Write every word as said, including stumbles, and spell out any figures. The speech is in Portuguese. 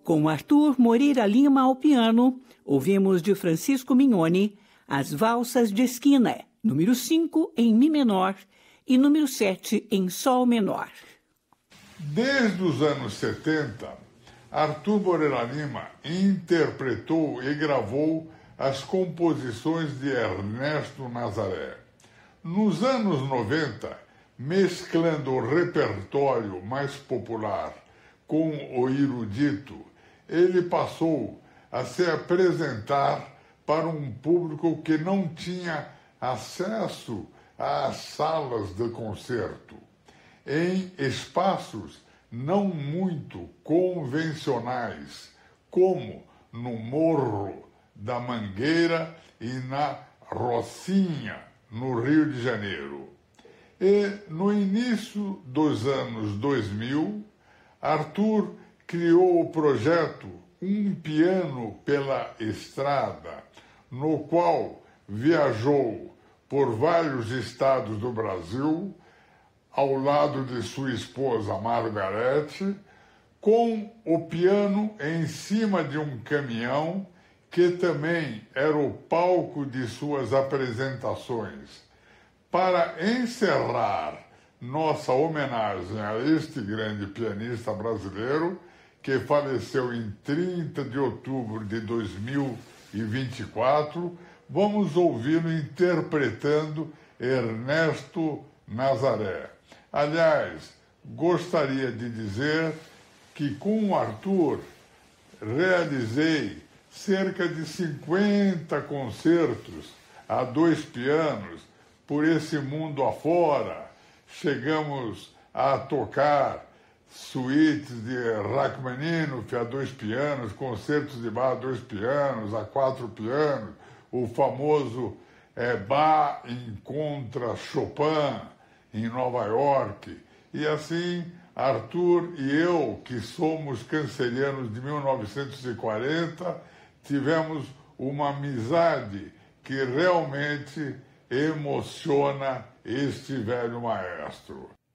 Com Arthur Moreira Lima ao piano, ouvimos de Francisco Mignoni as Valsas de Esquina, número cinco em Mi menor e número sete em Sol menor. Desde os anos setenta, Arthur Moreira Lima interpretou e gravou as composições de Ernesto Nazaré. Nos anos noventa, mesclando o repertório mais popular com o erudito, ele passou a se apresentar para um público que não tinha acesso às salas de concerto, em espaços não muito convencionais, como no Morro da Mangueira e na Rocinha, no Rio de Janeiro. E, no início dos anos dois mil, Arthur criou o projeto Um Piano pela Estrada, no qual viajou por vários estados do Brasil, ao lado de sua esposa Margarete, com o piano em cima de um caminhão, que também era o palco de suas apresentações. Para encerrar nossa homenagem a este grande pianista brasileiro, que faleceu em trinta de outubro de dois mil e vinte e quatro, vamos ouvi-lo interpretando Ernesto Nazaré. Aliás, gostaria de dizer que com o Arthur realizei cerca de cinquenta concertos a dois pianos por esse mundo afora. Chegamos a tocar suítes de Rachmaninoff a dois pianos, concertos de Bach a dois pianos, a quatro pianos, o famoso é, Bach encontra Chopin em Nova York. E assim, Arthur e eu, que somos cancerianos de mil novecentos e quarenta, tivemos uma amizade que realmente emociona este velho maestro.